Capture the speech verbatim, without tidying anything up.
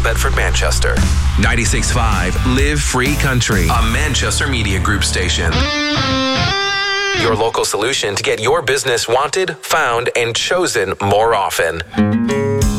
Bedford, Manchester. ninety-six point five Live Free Country, a Manchester Media Group station. Your local solution to get your business wanted, found, and chosen more often.